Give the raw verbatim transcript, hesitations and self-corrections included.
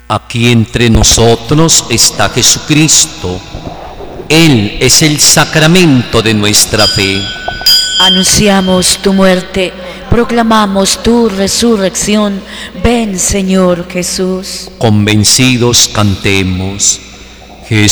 Aquí entre nosotros está Jesucristo. Él es el sacramento de nuestra fe. Anunciamos tu muerte, proclamamos tu resurrección. Ven, Señor Jesús. Convencidos cantemos.